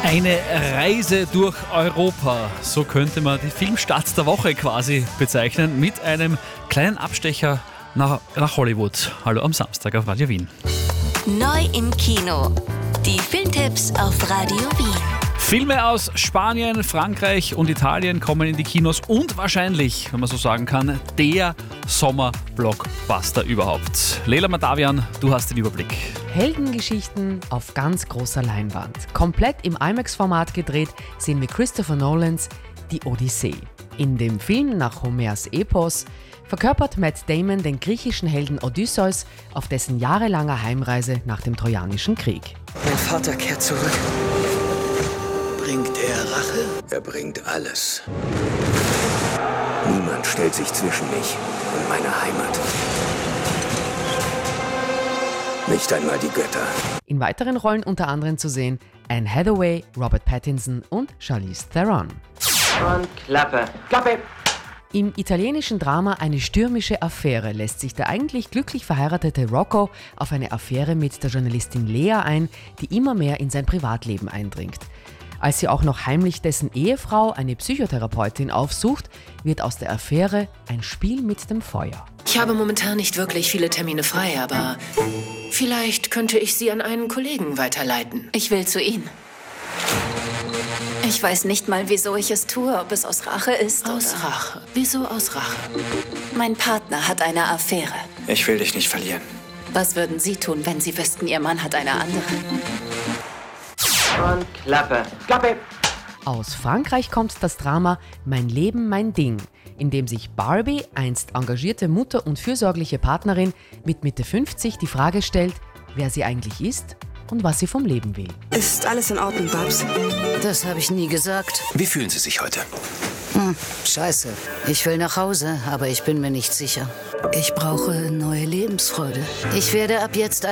Eine Reise durch Europa, so könnte man die Filmstarts der Woche quasi bezeichnen, mit einem kleinen Abstecher nach Hollywood. Hallo am Samstag auf Radio Wien. Neu im Kino. Die Filmtipps auf Radio Wien. Filme aus Spanien, Frankreich und Italien kommen in die Kinos und wahrscheinlich, wenn man so sagen kann, der Sommerblockbuster überhaupt. Leila Madavian, du hast den Überblick. Heldengeschichten auf ganz großer Leinwand. Komplett im IMAX-Format gedreht sehen wir Christopher Nolans Die Odyssee. In dem Film nach Homers Epos verkörpert Matt Damon den griechischen Helden Odysseus auf dessen jahrelanger Heimreise nach dem Trojanischen Krieg. Mein Vater kehrt zurück. Bringt er Rache? Er bringt alles. Niemand stellt sich zwischen mich und meine Heimat. Nicht einmal die Götter. In weiteren Rollen unter anderem zu sehen Anne Hathaway, Robert Pattinson und Charlize Theron. Und Klappe. Klappe! Im italienischen Drama Eine stürmische Affäre lässt sich der eigentlich glücklich verheiratete Rocco auf eine Affäre mit der Journalistin Lea ein, die immer mehr in sein Privatleben eindringt. Als sie auch noch heimlich dessen Ehefrau, eine Psychotherapeutin, aufsucht, wird aus der Affäre ein Spiel mit dem Feuer. Ich habe momentan nicht wirklich viele Termine frei, aber vielleicht könnte ich Sie an einen Kollegen weiterleiten. Ich will zu Ihnen. Ich weiß nicht mal, wieso ich es tue, ob es aus Rache ist Aus oder... Rache. Wieso aus Rache? Mein Partner hat eine Affäre. Ich will dich nicht verlieren. Was würden Sie tun, wenn Sie wüssten, Ihr Mann hat eine andere? Und Klappe. Klappe! Aus Frankreich kommt das Drama Mein Leben, mein Ding, in dem sich Barbie, einst engagierte Mutter und fürsorgliche Partnerin, mit Mitte 50 die Frage stellt, wer sie eigentlich ist und was sie vom Leben will. Ist alles in Ordnung, Babs? Das habe ich nie gesagt. Wie fühlen Sie sich heute? Scheiße. Ich will nach Hause, aber ich bin mir nicht sicher. Ich brauche neue Lebensfreude. Ich werde ab jetzt